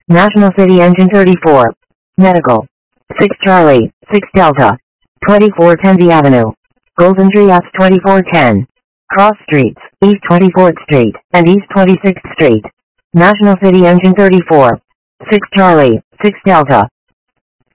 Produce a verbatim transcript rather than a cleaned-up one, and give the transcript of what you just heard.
National City Engine thirty-four. Medical. six Charlie, six Delta. twenty-four Tenby Avenue. Golden Trias twenty-four ten. Cross Streets, East twenty-fourth Street, and East twenty-sixth Street. National City Engine thirty-four. six Charlie, six Delta.